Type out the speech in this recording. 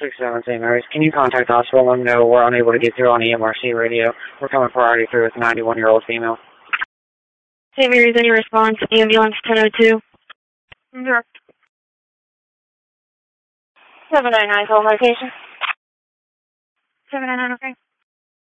67 St. Mary's. Can you contact the hospital and let them know we're unable to get through on EMRC radio? We're coming priority through with a 91-year-old female. St. Mary's, any response? Ambulance 1002. Sure. 799, call location. 799, okay.